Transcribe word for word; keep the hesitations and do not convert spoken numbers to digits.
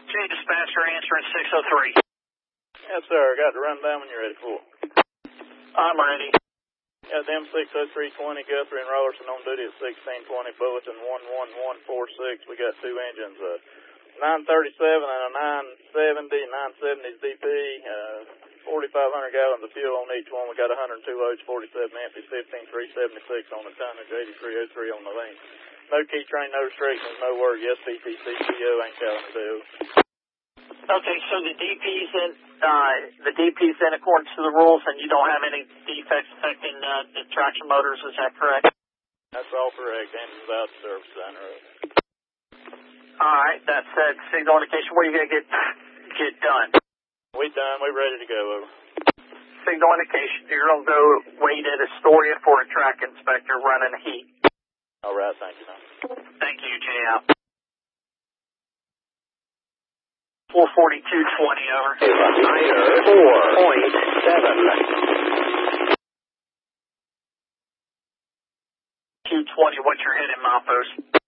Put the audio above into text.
J dispatcher answering six oh three. Yes, sir. Got the rundown when you're ready for. I'm ready. Got them six oh three twenty, Guthrie and Rollerson on duty at sixteen twenty, Bulletin one one one four six. We got two engines, a nine thirty-seven and a nine seventy, nine seventy's D P, uh, forty-five hundred gallons of fuel on each one. We got one hundred two loads, forty-seven empties, fifteen three seventy-six on the tonnage, eighty-three oh three on the length. No key train, no restrictions, no word. Yes, P T C C O ain't Kalamazoo. Okay, so the D P's in, uh, the D P's in accordance to the rules, and you don't have any defects affecting uh, the traction motors. Is that correct? That's all correct. Engine's out of service center. All right. That said, signal indication. What are you gonna get get done? We done. We ready to go. Over. Signal indication. You're gonna go wait at Astoria for a track inspector running heat. All right. Thank you, man. Thank you, J out. four forty-two twenty, over. four point seven. two twenty, what's your heading milepost?